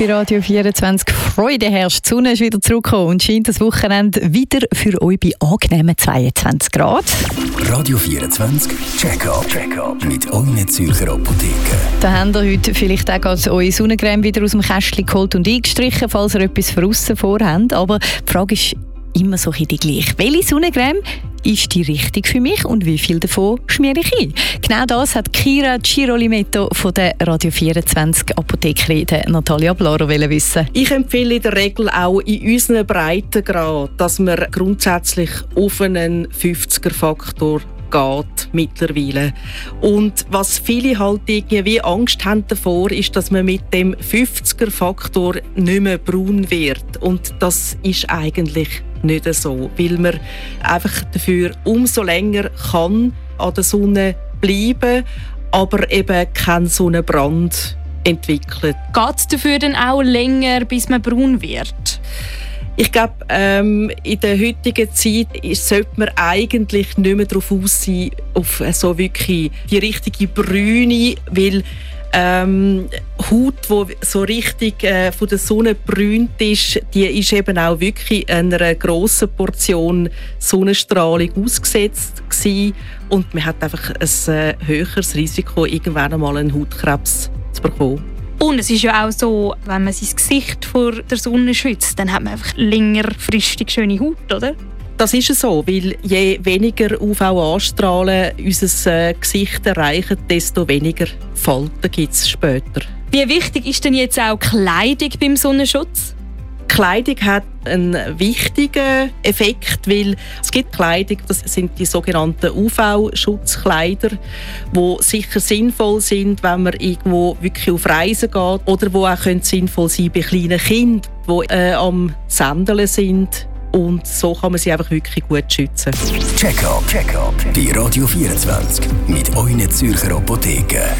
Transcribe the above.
Bei Radio 24 Freude herrscht. Die Sonne ist wieder zurückgekommen und scheint das Wochenende wieder für euch bei angenehmen 22 Grad. Radio 24 Check-up mit euren Zürcher Apotheken. Da habt ihr heute vielleicht auch gerade eure Sonnencreme wieder aus dem Kästchen geholt und eingestrichen, falls ihr etwas von aussen vorhabt. Aber die Frage ist immer so die gleiche. Welche Sonnencreme ist die richtig für mich und wie viel davon schmiere ich ein? Genau das hat Kira Girolimetto von der Radio 24 Apothekerin Natalia Blaro wissen. Ich empfehle in der Regel auch in unseren Breitengrad, dass man grundsätzlich auf einen 50er-Faktor geht mittlerweile. Und was viele halt irgendwie Angst haben davor, ist, dass man mit dem 50er-Faktor nicht mehr braun wird. Und das ist eigentlich nicht so, weil man einfach dafür umso länger kann an der Sonne bleiben, aber eben keinen Sonnenbrand entwickelt. Geht es dafür dann auch länger, bis man braun wird? Ich glaube, in der heutigen Zeit sollte man eigentlich nicht mehr darauf aus sein, auf so wirklich die richtige Brüne, weil Haut, die so richtig von der Sonne brünt ist, die ist eben auch wirklich einer grossen Portion Sonnenstrahlung ausgesetzt gewesen. Und man hat einfach ein höheres Risiko, irgendwann einmal einen Hautkrebs zu bekommen. Und es ist ja auch so, wenn man sein Gesicht vor der Sonne schützt, dann hat man einfach längerfristig schöne Haut, oder? Das ist so, weil je weniger UV-A-Strahlen unser Gesicht erreichen, desto weniger Falten gibt es später. Wie wichtig ist denn jetzt auch Kleidung beim Sonnenschutz? Kleidung hat einen wichtigen Effekt, weil es gibt Kleidung, das sind die sogenannten UV-Schutzkleider, die sicher sinnvoll sind, wenn man irgendwo wirklich auf Reisen geht oder die auch sinnvoll sein bei kleinen Kindern, die am Sändeln sind. Und so kann man sie einfach wirklich gut schützen. Check-up bei Radio 24 mit euren Zürcher Apotheken.